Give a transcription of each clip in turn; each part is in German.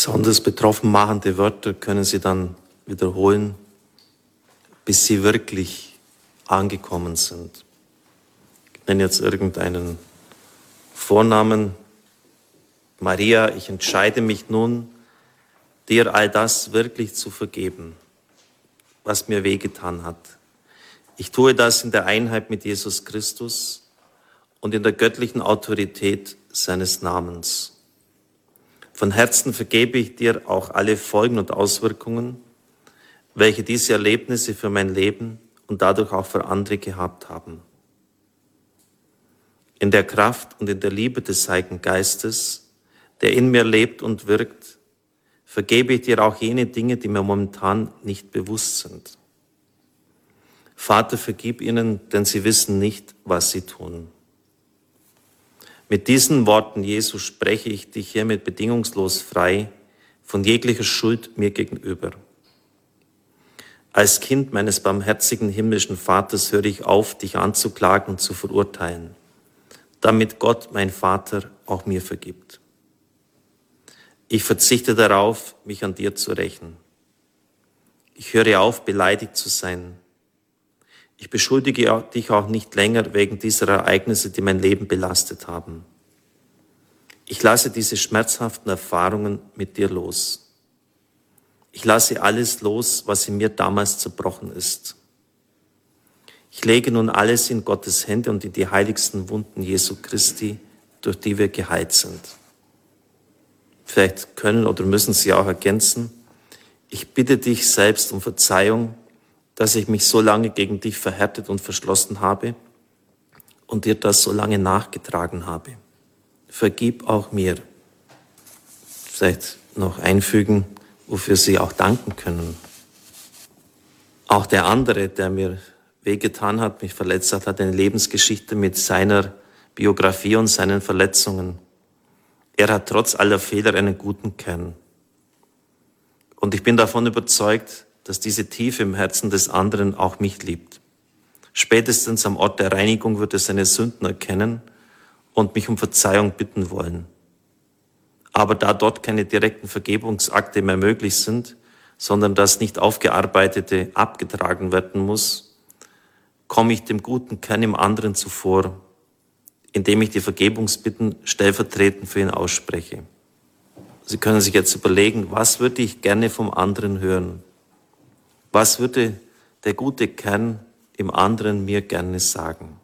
Besonders betroffen machende Wörter können Sie dann wiederholen, bis sie wirklich angekommen sind. Ich nenne jetzt irgendeinen Vornamen. Maria, ich entscheide mich nun, dir all das wirklich zu vergeben, was mir wehgetan hat. Ich tue das in der Einheit mit Jesus Christus und in der göttlichen Autorität seines Namens. Von Herzen vergebe ich dir auch alle Folgen und Auswirkungen, welche diese Erlebnisse für mein Leben und dadurch auch für andere gehabt haben. In der Kraft und in der Liebe des Heiligen Geistes, der in mir lebt und wirkt, vergebe ich dir auch jene Dinge, die mir momentan nicht bewusst sind. Vater, vergib ihnen, denn sie wissen nicht, was sie tun. Mit diesen Worten, Jesus, spreche ich dich hiermit bedingungslos frei von jeglicher Schuld mir gegenüber. Als Kind meines barmherzigen himmlischen Vaters höre ich auf, dich anzuklagen und zu verurteilen, damit Gott, mein Vater, auch mir vergibt. Ich verzichte darauf, mich an dir zu rächen. Ich höre auf, beleidigt zu sein. Ich beschuldige dich auch nicht länger wegen dieser Ereignisse, die mein Leben belastet haben. Ich lasse diese schmerzhaften Erfahrungen mit dir los. Ich lasse alles los, was in mir damals zerbrochen ist. Ich lege nun alles in Gottes Hände und in die heiligsten Wunden Jesu Christi, durch die wir geheilt sind. Vielleicht können oder müssen Sie auch ergänzen: Ich bitte dich selbst um Verzeihung, dass ich mich so lange gegen dich verhärtet und verschlossen habe und dir das so lange nachgetragen habe. Vergib auch mir. Vielleicht noch einfügen, wofür Sie auch danken können. Auch der andere, der mir wehgetan hat, mich verletzt hat, hat eine Lebensgeschichte mit seiner Biografie und seinen Verletzungen. Er hat trotz aller Fehler einen guten Kern. Und ich bin davon überzeugt, dass diese Tiefe im Herzen des anderen auch mich liebt. Spätestens am Ort der Reinigung wird er seine Sünden erkennen und mich um Verzeihung bitten wollen. Aber da dort keine direkten Vergebungsakte mehr möglich sind, sondern das nicht Aufgearbeitete abgetragen werden muss, komme ich dem guten Kern im anderen zuvor, indem ich die Vergebungsbitten stellvertretend für ihn ausspreche. Sie können sich jetzt überlegen, was würde ich gerne vom anderen hören? Was würde der gute Kern im anderen mir gerne sagen?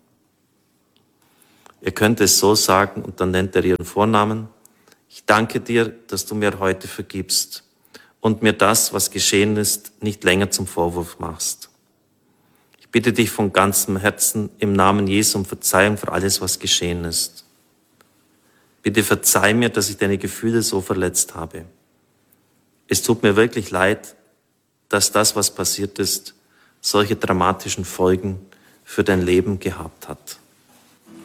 Ihr könnt es so sagen und dann nennt er Ihren Vornamen. Ich danke dir, dass du mir heute vergibst und mir das, was geschehen ist, nicht länger zum Vorwurf machst. Ich bitte dich von ganzem Herzen im Namen Jesu um Verzeihung für alles, was geschehen ist. Bitte verzeih mir, dass ich deine Gefühle so verletzt habe. Es tut mir wirklich leid, dass das, was passiert ist, solche dramatischen Folgen für dein Leben gehabt hat.